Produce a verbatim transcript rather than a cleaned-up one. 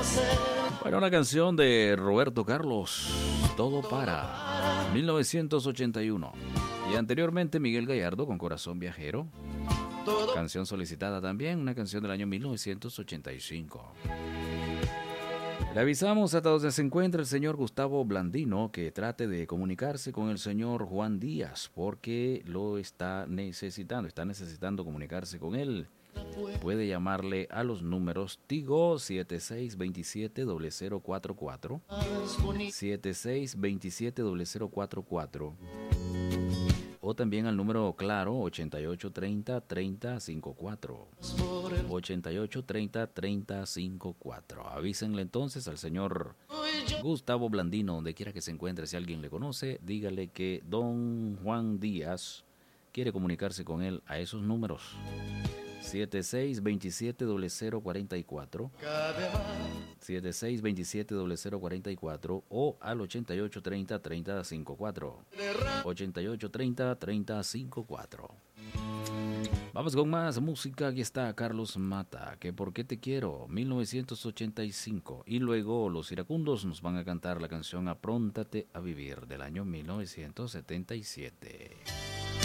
Bueno, una canción de Roberto Carlos, Todo para mil novecientos ochenta y uno. Y anteriormente Miguel Gallardo con Corazón Viajero. Canción solicitada también, una canción del año mil novecientos ochenta y cinco. Le avisamos hasta donde se encuentra el señor Gustavo Blandino que trate de comunicarse con el señor Juan Díaz porque lo está necesitando, está necesitando comunicarse con él. Puede llamarle a los números Tigo siete seis dos siete cero cero cuatro cuatro, siete seis dos siete cero cero cuatro cuatro, o también al número Claro ochenta y ocho treinta treinta cincuenta y cuatro, ochenta y ocho treinta treinta cincuenta y cuatro. Avísenle entonces al señor Gustavo Blandino, donde quiera que se encuentre, si alguien le conoce, dígale que don Juan Díaz quiere comunicarse con él a esos números. siete seis dos siete cero cero cuatro cuatro, siete seis dos siete cero cero cuatro cuatro o al ochenta y ocho treinta treinta cincuenta y cuatro, ochenta y ocho treinta treinta cincuenta y cuatro. Vamos con más música. Aquí está Carlos Mata, que ¿Por qué te quiero? mil novecientos ochenta y cinco. Y luego los iracundos nos van a cantar la canción Apróntate a vivir del año mil novecientos setenta y siete.